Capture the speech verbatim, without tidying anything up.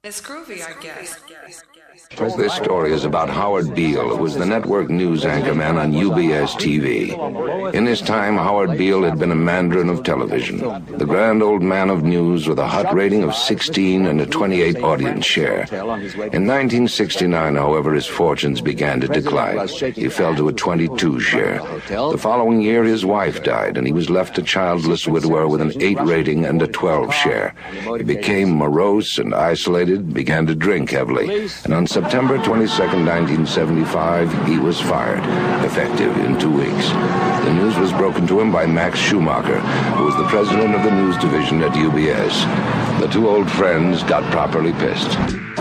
It's groovy, I guess. This story is about Howard Beale, who was the network news anchorman on U B S T V. In his time, Howard Beale had been a mandarin of television, the grand old man of news with a hot rating of sixteen and a twenty-eight audience share. In nineteen sixty-nine, however, his fortunes began to decline. He fell to a twenty-two share. The following year, his wife died, and he was left a childless widower with an eight rating and a twelve share. He became morose and isolated, began to drink heavily, and on September twenty-second, nineteen seventy-five, he was fired, effective in two weeks. The news was broken to him by Max Schumacher, who was the president of the news division at U B S. The two old friends got properly pissed.